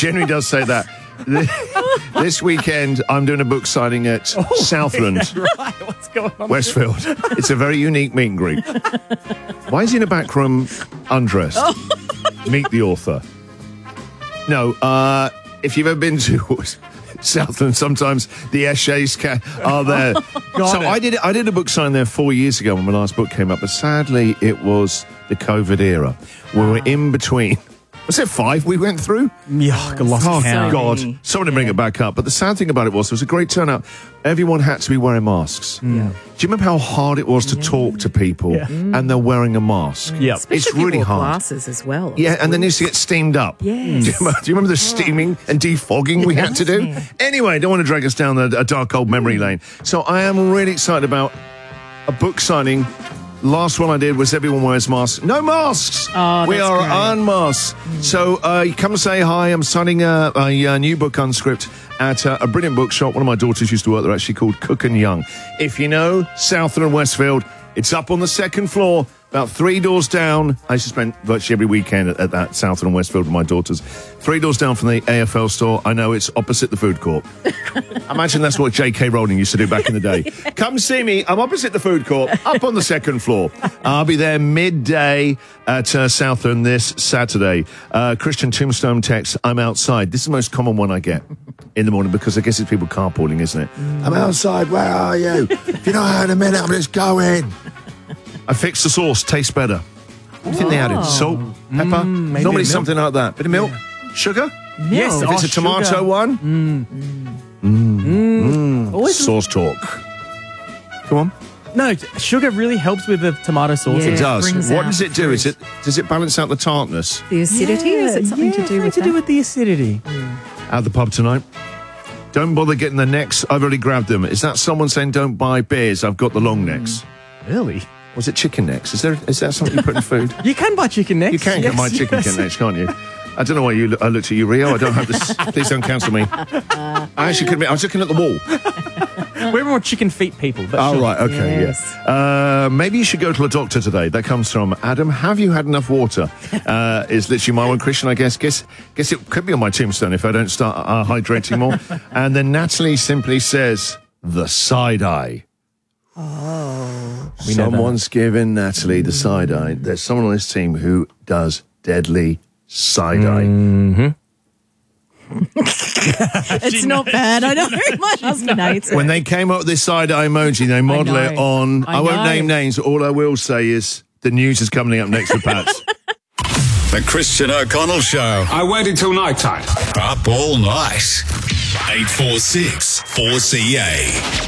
generally does say that. This weekend, I'm doing a book signing at Southland. Right, what's going on? Westfield. It's a very unique meet and greet. Why is he in a back room undressed? Meet the author. No, if you've ever been to Southland, sometimes the essays are there. I did a book sign there 4 years ago when my last book came up, but sadly it was the COVID era. We were in between. Was it 5 we went through? Yeah, lost count. God. Someone to bring it back up. But the sad thing about it was there was a great turnout. Everyone had to be wearing masks. Yeah. Do you remember how hard it was to talk to people and they're wearing a mask? Yeah. It's really hard. Glasses as well. Yeah, and then used to get steamed up. Yes. Do you remember the steaming and defogging we had to do? Anyway, don't want to drag us down a dark old memory lane. So I am really excited about a book signing. Last one I did was everyone wears masks. No masks! Oh, we that's are great. unmasked. So you come and say hi. I'm signing a new book on script at a brilliant bookshop. One of my daughters used to work there, actually, called Cook and Young. If you know Southland and Westfield, it's up on the second floor, about 3 doors down. I used to spend virtually every weekend at that Southland and Westfield with my daughters. 3 doors down from the AFL store. I know it's opposite the food court. Imagine that's what J.K. Rowling used to do back in the day. Come see me. I'm opposite the food court, up on the second floor. I'll be there midday at Southland this Saturday. Christian Tombstone text, I'm outside. This is the most common one I get in the morning because I guess it's people carpooling, isn't it? I'm outside. Where are you? If you don't have a minute, I'm just going. I fixed the sauce. Tastes better. What do you think they added? Salt, pepper? Normally something like that. Bit of milk? Sugar? Yes, If it's a tomato sugar. one? Sauce talk. Come on. No, sugar really helps with the tomato sauce. Yeah. It does. brings What out does it do? Does it balance out the tartness? The acidity? Is it something to do with that? the acidity. At the pub tonight. Don't bother getting the necks. I've already grabbed them. Is that someone saying don't buy beers? I've got the long necks. Really? Was it chicken necks? Is that something you put in food? You can buy chicken necks. You can get my chicken necks, can't you? I don't know why I looked at you, Rio. I don't have this. Please don't cancel me. I actually couldn't. I was looking at the wall. We're more chicken feet people. But Oh, sure. right. Okay. Yes. Yeah. Maybe you should go to a doctor today. That comes from Adam. Have you had enough water? Is literally my one. Christian, I guess it could be on my tombstone if I don't start hydrating more. And then Natalie simply says, the side eye. Oh. Someone's given Natalie the side eye. There's someone on this team who does deadly side eye. It's not bad. I know. My husband hates it. When they came up with this side eye emoji, they model it know. on. I won't know. name names. All I will say is the news is coming up next with Pats. The Christian O'Connell Show. I waited till night time. Up all night. 846 4CA.